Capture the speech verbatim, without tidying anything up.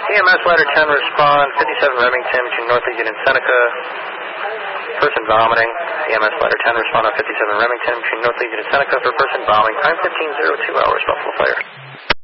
E M S ladder ten respond, fifty-seven Remington between North Legion and Seneca. Person vomiting. E M S ladder ten respond on fifty-seven Remington between North Legion and Seneca for person vomiting. Time fifteen oh two hours, Buffalo Fire.